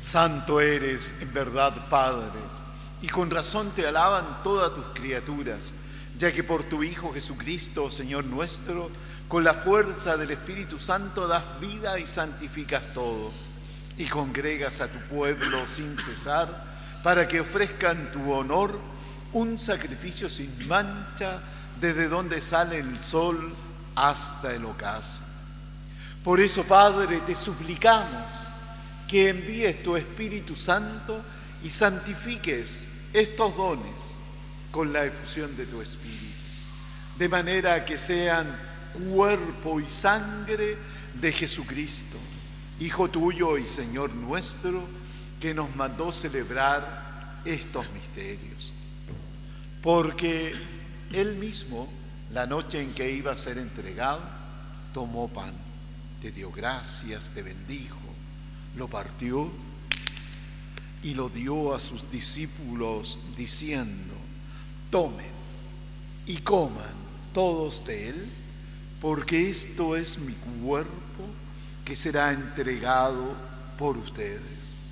Santo eres, en verdad, Padre, y con razón te alaban todas tus criaturas, ya que por tu Hijo Jesucristo, Señor nuestro, con la fuerza del Espíritu Santo das vida y santificas todo, y congregas a tu pueblo sin cesar, para que ofrezcan tu honor un sacrificio sin mancha, desde donde sale el sol hasta el ocaso. Por eso, Padre, te suplicamos que envíes tu Espíritu Santo y santifiques estos dones con la efusión de tu Espíritu, de manera que sean cuerpo y sangre de Jesucristo, Hijo tuyo y Señor nuestro, que nos mandó celebrar estos misterios. Porque Él mismo, la noche en que iba a ser entregado, tomó pan, te dio gracias, te bendijo, lo partió y lo dio a sus discípulos diciendo: tomen y coman todos de él, porque esto es mi cuerpo que será entregado por ustedes.